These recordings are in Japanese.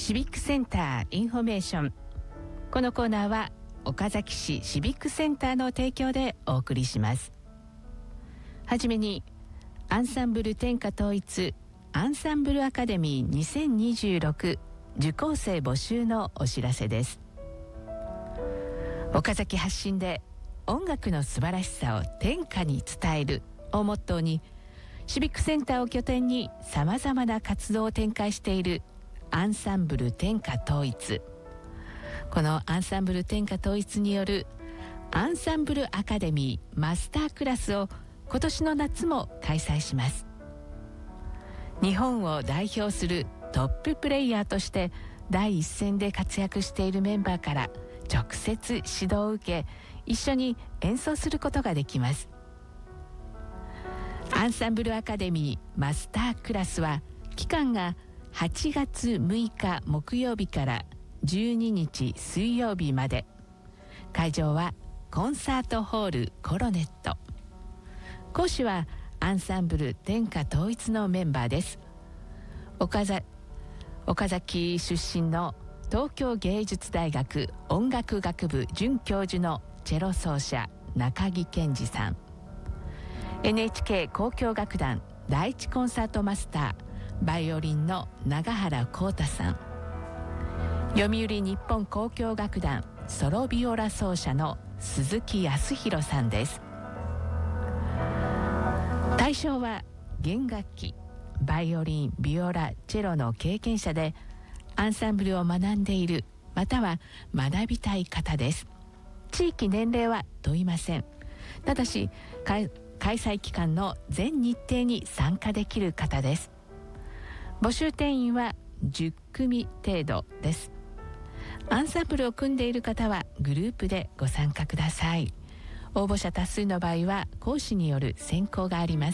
シビックセンターインフォメーション。このコーナーは岡崎市シビックセンターの提供でお送りします。はじめにアンサンブル天下統一アンサンブルアカデミー2026受講生募集のお知らせです。岡崎発信で音楽の素晴らしさを天下に伝えるをモットーに、シビックセンターを拠点にさまざまな活動を展開しているアンサンブル天下統一。このアンサンブル天下統一によるアンサンブルアカデミーマスタークラスを今年の夏も開催します。日本を代表するトッププレイヤーとして第一線で活躍しているメンバーから直接指導を受け、一緒に演奏することができます。アンサンブルアカデミーマスタークラスは期間が8月6日木曜日から12日水曜日まで。会場はコンサートホールコロネット。講師はアンサンブル天下統一のメンバーです。岡崎出身の東京芸術大学音楽学部准教授のチェロ奏者中木健二さん、 NHK 交響楽団第一コンサートマスターバイオリンの永原光太さん、読売日本交響楽団ソロビオラ奏者の鈴木康弘さんです。対象は弦楽器バイオリン、ビオラ、チェロの経験者でアンサンブルを学んでいるまたは学びたい方です。地域年齢は問いません。ただし開催期間の全日程に参加できる方です。募集定員は10組程度です。アンサンブルを組んでいる方はグループでご参加ください。応募者多数の場合は講師による選考があります。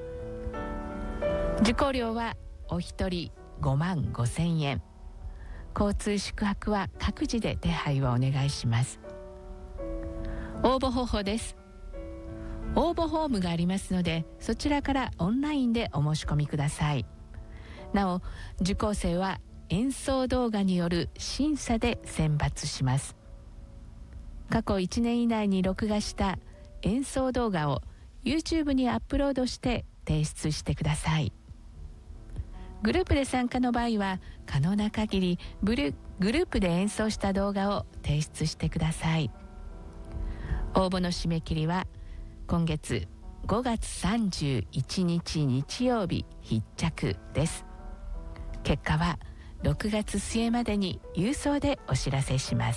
受講料はお一人5万5千円。交通宿泊は各自で手配をお願いします。応募方法です。応募フォームがありますので、そちらからオンラインでお申し込みください。なお、受講生は演奏動画による審査で選抜します。過去1年以内に録画した演奏動画を YouTube にアップロードして提出してください。グループで参加の場合は可能な限りグループで演奏した動画を提出してください。応募の締め切りは今月5月31日日曜日必着です。結果は6月末までに郵送でお知らせします。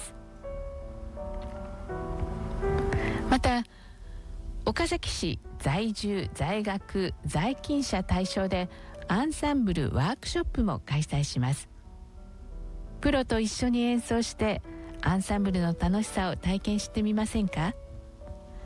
また岡崎市在住在学在勤者対象でアンサンブルワークショップも開催します。プロと一緒に演奏してアンサンブルの楽しさを体験してみませんか？